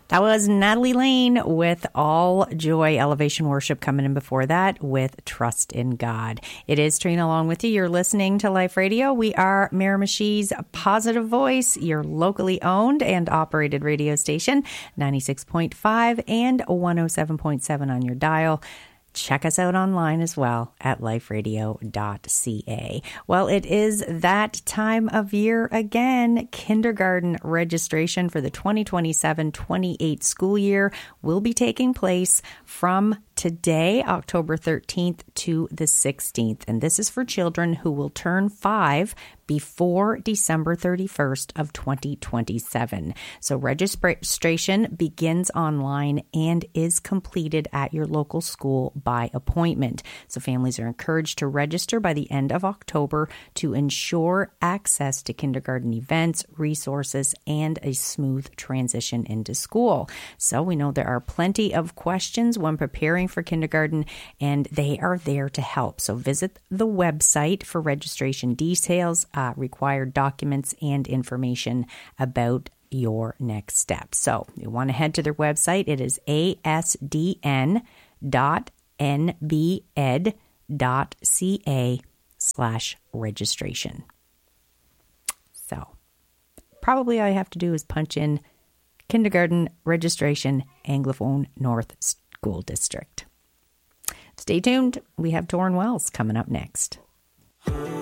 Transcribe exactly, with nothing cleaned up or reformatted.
That was Natalie Lane with All Joy Elevation Worship, coming in before that with Trust in God. It is Trina along with you. You're listening to Life Radio. We are Miramichi's Positive Voice, your locally owned and operated radio station, ninety-six point five and one oh seven point seven on your dial. Check us out online as well at life radio dot c a. Well, it is that time of year again. Kindergarten registration for the twenty twenty-seven twenty-eight school year will be taking place from today, October thirteenth to the sixteenth. And this is for children who will turn five before December thirty-first of twenty twenty-seven. So registration begins online and is completed at your local school by appointment. So families are encouraged to register by the end of October to ensure access to kindergarten events, resources, and a smooth transition into school. So we know there are plenty of questions when preparing for kindergarten, and they are there to help. So visit the website for registration details, uh, required documents, and information about your next step. So you want to head to their website. It is a s d n dot n b ed dot c a slash registration. So probably all you have to do is punch in kindergarten registration, Anglophone North School District. Stay tuned. We have Torrin Wells coming up next.